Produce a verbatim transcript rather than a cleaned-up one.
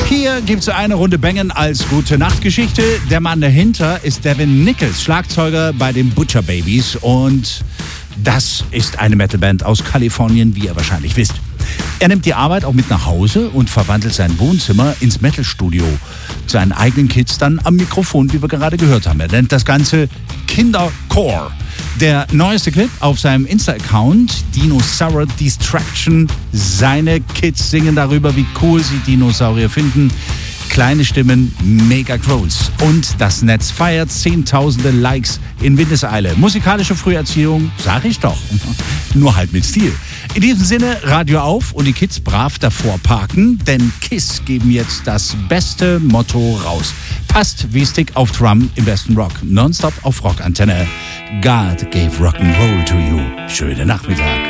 Hier gibt es eine Runde Bängen als Gute-Nacht-Geschichte. Der Mann dahinter ist Devin Nichols, Schlagzeuger bei den Butcher Babies. Und das ist eine Metalband aus Kalifornien, wie ihr wahrscheinlich wisst. Er nimmt die Arbeit auch mit nach Hause und verwandelt sein Wohnzimmer ins Metal-Studio. Seinen eigenen Kids dann am Mikrofon, wie wir gerade gehört haben. Er nennt das Ganze Kindercore. Der neueste Clip auf seinem Insta-Account, Dinosaur Distraction. Seine Kids singen darüber, wie cool sie Dinosaurier finden. Kleine Stimmen, mega Growls. Und das Netz feiert zehntausende Likes in Windeseile. Musikalische Früherziehung, sag ich doch. Nur halt mit Stil. In diesem Sinne, Radio auf und die Kids brav davor parken, denn KISS geben jetzt das beste Motto raus. Passt wie Stick auf Drum im besten Rock. Nonstop auf Rockantenne. God gave Rock'n'Roll to you. Schönen Nachmittag.